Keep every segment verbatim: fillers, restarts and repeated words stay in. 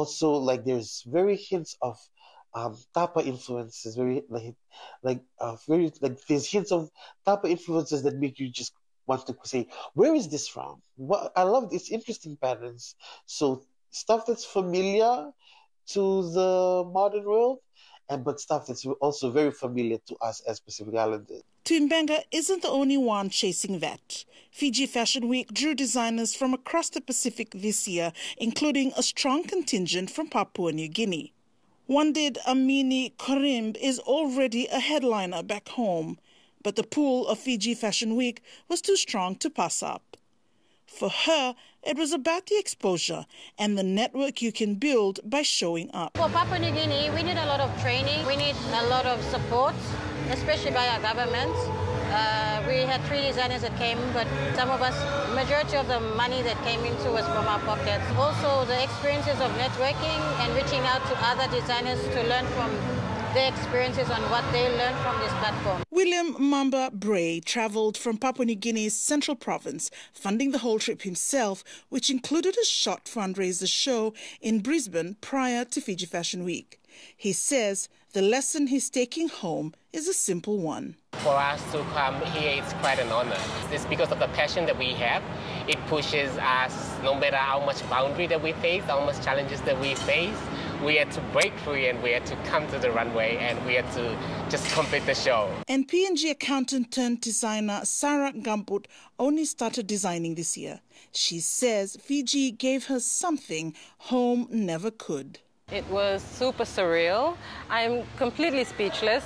also, like, there's very hints of um, Tapa influences, very like like uh, very like there's hints of Tapa influences that make you just want to say, where is this from? What I love its interesting patterns. So stuff that's familiar to the modern world, and but stuff that's also very familiar to us as Pacific Islanders. Tuimbenga isn't the only one chasing that. Fiji Fashion Week drew designers from across the Pacific this year, including a strong contingent from Papua New Guinea. Wandid Amini Korimb is already a headliner back home, but the pool of Fiji Fashion Week was too strong to pass up. For her, it was about the exposure and the network you can build by showing up. For Papua New Guinea, we need a lot of training. We need a lot of support, especially by our government. Uh, we had three designers that came, but some of us, majority of the money that came into was from our pockets. Also, the experiences of networking and reaching out to other designers to learn from their experiences on what they learned from this platform. William Mamba Bray travelled from Papua New Guinea's Central Province, funding the whole trip himself, which included a shot fundraiser show in Brisbane prior to Fiji Fashion Week. He says the lesson he's taking home is a simple one. For us to come here, it's quite an honor. It's because of the passion that we have. It pushes us, no matter how much boundary that we face, how much challenges that we face, we had to break free and we had to come to the runway and we had to just complete the show. And P N G accountant turned designer Sarah Gambut only started designing this year. She says Fiji gave her something home never could. It was super surreal. I'm completely speechless.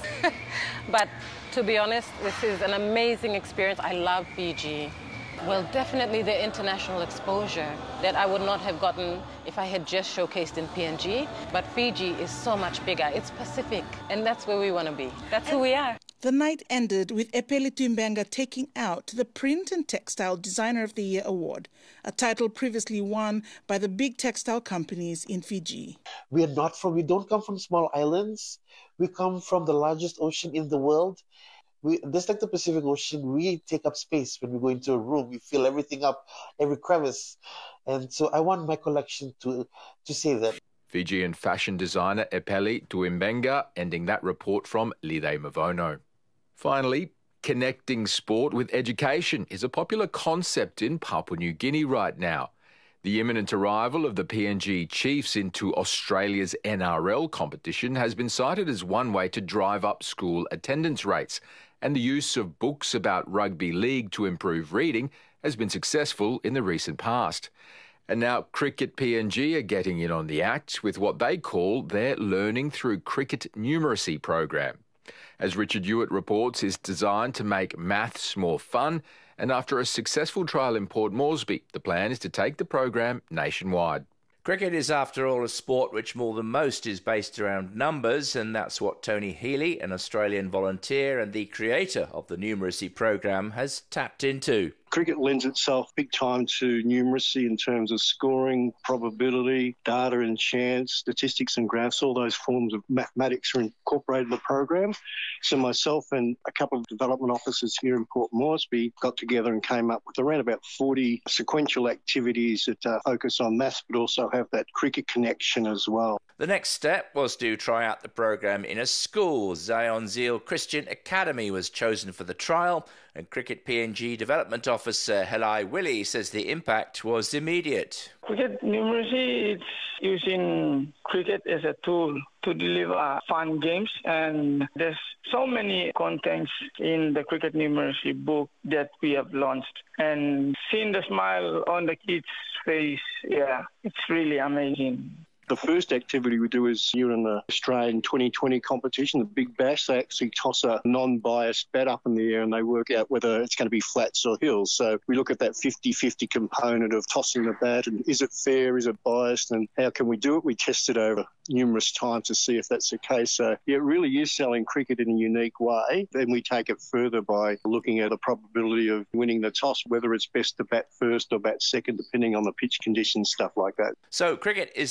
But to be honest, this is an amazing experience. I love Fiji. Well, definitely the international exposure that I would not have gotten if I had just showcased in P N G. But Fiji is so much bigger. It's Pacific, and that's where we want to be. That's who we are. The night ended with Epeli Tuimbenga taking out the Print and Textile Designer of the Year award, a title previously won by the big textile companies in Fiji. We are not from, we don't come from small islands. We come from the largest ocean in the world. We, just like the Pacific Ocean, we take up space when we go into a room. We fill everything up, every crevice. And so I want my collection to, to say that. Fijian fashion designer Epeli Tuimbenga ending that report from Lide Mavono. Finally, connecting sport with education is a popular concept in Papua New Guinea right now. The imminent arrival of the P N G Chiefs into Australia's N R L competition has been cited as one way to drive up school attendance rates, and the use of books about rugby league to improve reading has been successful in the recent past. And now Cricket P N G are getting in on the act with what they call their Learning Through Cricket Numeracy program. As Richard Hewitt reports, is designed to make maths more fun, and after a successful trial in Port Moresby, the plan is to take the program nationwide. Cricket is, after all, a sport which more than most is based around numbers, and that's what Tony Healy, an Australian volunteer and the creator of the numeracy program, has tapped into. Cricket lends itself big time to numeracy in terms of scoring, probability, data and chance, statistics and graphs. All those forms of mathematics are incorporated in the program. So myself and a couple of development officers here in Port Moresby got together and came up with around about forty sequential activities that uh, focus on maths but also have that cricket connection as well. The next step was to try out the program in a school. Zion Zeal Christian Academy was chosen for the trial, and Cricket P N G Development Officer Helai Willie says the impact was immediate. Cricket numeracy, it's using cricket as a tool to deliver fun games, and there's so many contents in the Cricket Numeracy book that we have launched. And seeing the smile on the kids' face, yeah, it's really amazing. The first activity we do is here in the Australian twenty twenty competition, the Big Bash. They actually toss a non-biased bat up in the air and they work out whether it's going to be flats or hills. So we look at that fifty-fifty component of tossing the bat and is it fair, is it biased, and how can we do it? We test it over numerous times to see if that's the case. So yeah, it really is selling cricket in a unique way. Then we take it further by looking at the probability of winning the toss, whether it's best to bat first or bat second, depending on the pitch conditions, stuff like that. So cricket is the learning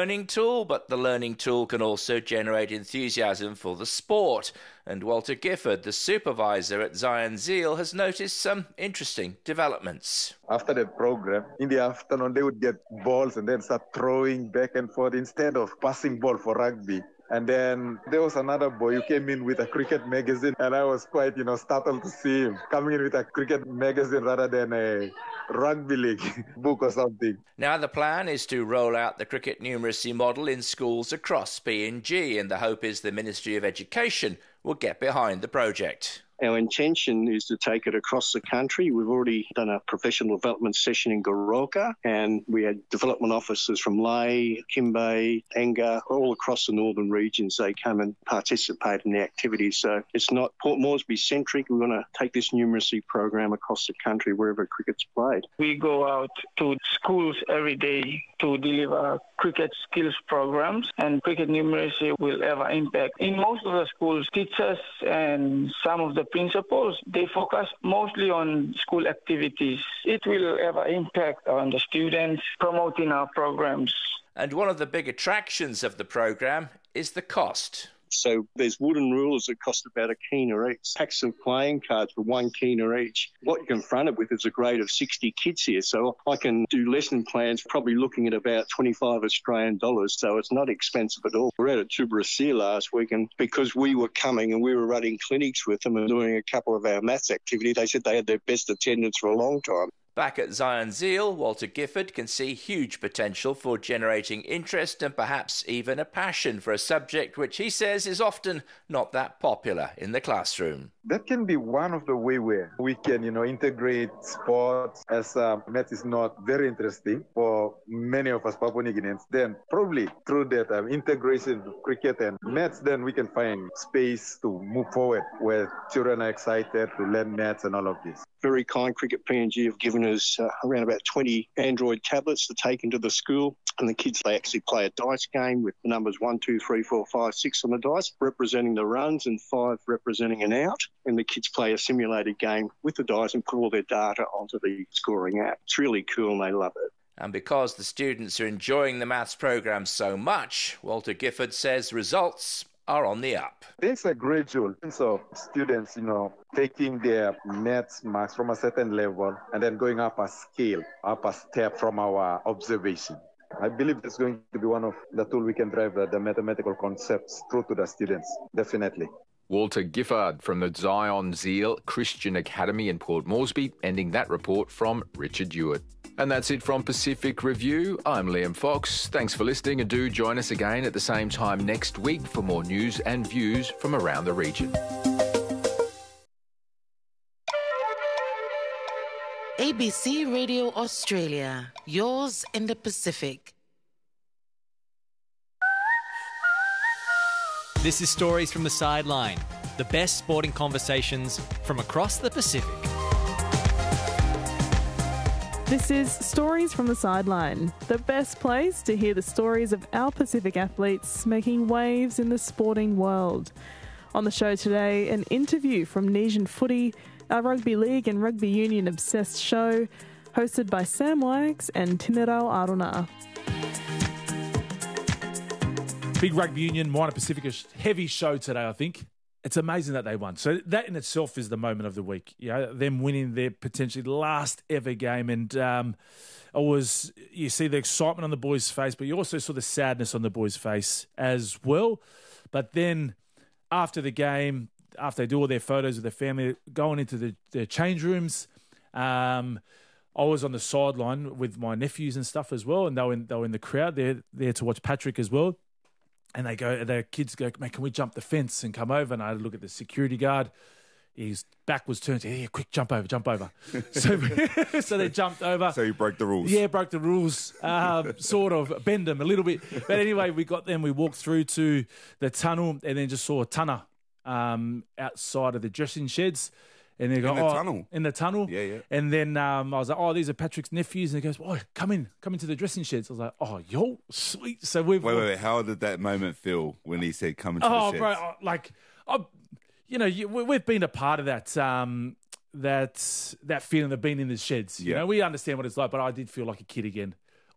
learning tool, but the learning tool can also generate enthusiasm for the sport. And Walter Gifford, the supervisor at Zion Zeal, has noticed some interesting developments. After the program, in the afternoon, they would get balls and then start throwing back and forth instead of passing ball for rugby. And then there was another boy who came in with a cricket magazine, and I was quite, you know, startled to see him coming in with a cricket magazine rather than a rugby league book or something. Now the plan is to roll out the cricket numeracy model in schools across P N G, and the hope is the Ministry of Education will get behind the project. Our intention is to take it across the country. We've already done a professional development session in Goroka, and we had development officers from Lae, Kimbe, Enga, all across the northern regions. They come and participate in the activities. So it's not Port Moresby centric. We want to take this numeracy program across the country wherever cricket's played. We go out to schools every day to deliver cricket skills programs, and cricket numeracy will have an impact. In most of the schools, teachers and some of the principals, they focus mostly on school activities. It will have an impact on the students promoting our programs. And one of the big attractions of the program is the cost. So there's wooden rulers that cost about a kina each. Packs of playing cards for one kina each. What you confront it with is a grade of sixty kids here. So I can do lesson plans probably looking at about twenty-five Australian dollars. So it's not expensive at all. We were at Tubarasea last week, and because we were coming and we were running clinics with them and doing a couple of our maths activity, they said they had their best attendance for a long time. Back at Zion Zeal, Walter Gifford can see huge potential for generating interest and perhaps even a passion for a subject which he says is often not that popular in the classroom. That can be one of the ways where we can, you know, integrate sports, as um, math is not very interesting for many of us Papua New Guineans. Then probably through that um, integration of cricket and maths, then we can find space to move forward where children are excited to learn maths and all of this. Very kind Cricket P N G have given us uh, around about twenty Android tablets to take into the school. And the kids, they actually play a dice game with the numbers one, two, three, four, five, six on the dice, representing the runs, and five representing an out. And the kids play a simulated game with the dice and put all their data onto the scoring app. It's really cool and they love it. And because the students are enjoying the maths program so much, Walter Gifford says results are on the up. There's a gradual sense of students, you know, taking their maths marks from a certain level and then going up a scale, up a step from our observation. I believe it's going to be one of the tools we can drive the, the mathematical concepts through to the students, definitely. Walter Gifford from the Zion Zeal Christian Academy in Port Moresby, ending that report from Richard Ewart. And that's it from Pacific Review. I'm Liam Fox. Thanks for listening, and do join us again at the same time next week for more news and views from around the region. A B C Radio Australia, yours in the Pacific. This is Stories from the Sideline, the best sporting conversations from across the Pacific. This is Stories from the Sideline, the best place to hear the stories of our Pacific athletes making waves in the sporting world. On the show today, an interview from Nesian Footy, our rugby league and rugby union obsessed show, hosted by Sam Wags and Timirao Aruna. Big rugby union, Moana Pacifica heavy show today, I think. It's amazing that they won. So that in itself is the moment of the week. You know, them winning their potentially last ever game. And um, it was, you see the excitement on the boys' face, but you also saw the sadness on the boys' face as well. But then after the game, after they do all their photos of their family, going into the, the change rooms, um, I was on the sideline with my nephews and stuff as well. And they were in, they were in the crowd. They're there to watch Patrick as well. And they go, their kids go, mate, can we jump the fence and come over? And I had to look at the security guard. His back was turned. Yeah, quick, jump over, jump over. so, so they jumped over. So you broke the rules. Yeah, broke the rules. Um, sort of bend them a little bit. But anyway, we got them. We walked through to the tunnel and then just saw a tunner um, outside of the dressing sheds. And they go, in the oh, tunnel? In the tunnel. Yeah, yeah. And then um, I was like, oh, these are Patrick's nephews. And he goes, oh, come in, come into the dressing sheds. I was like, oh, yo, sweet. So we've... Wait, wait, wait. How did that moment feel when he said, come into oh, the sheds? bro, oh, like, I, you know, you, we've been a part of that, um, that, that feeling of being in the sheds. You Yeah. know, we understand what it's like, but I did feel like a kid again.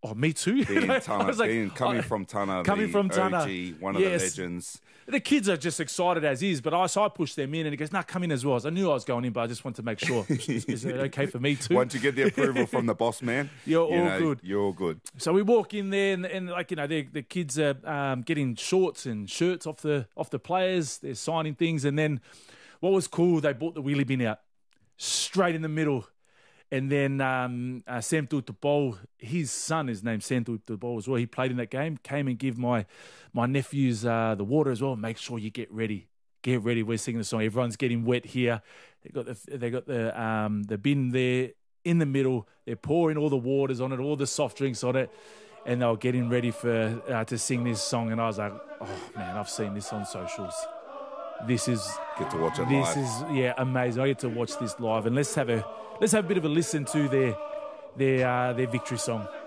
Oh, me too. Being I Tana, was like, being, coming oh, from Tana, coming the from Tana, O G, one of yes. the legends. The kids are just excited as is, but I so I pushed them in, and he goes, "Nah, come in as well." So I knew I was going in, but I just wanted to make sure. is, is it okay for me too? Once you get the approval from the boss man, you're you all know, good. You're all good. So we walk in there, and, and like you know, the the kids are um, getting shorts and shirts off the off the players. They're signing things, and then what was cool, they brought the wheelie bin out straight in the middle. And then um, uh, Sam Tutupol, his son is named Sam Tutupol as well. He played in that game, came and give my my nephews uh, the water as well. Make sure you get ready. Get ready. We're singing the song. Everyone's getting wet here. They got the they got the um, the bin there in the middle. They're pouring all the waters on it, all the soft drinks on it, and they were getting ready for uh, to sing this song. And I was like, oh man, I've seen this on socials. This is get to watch it this live. This is yeah amazing. I get to watch this live, and let's have a let's have a bit of a listen to their their uh, their victory song.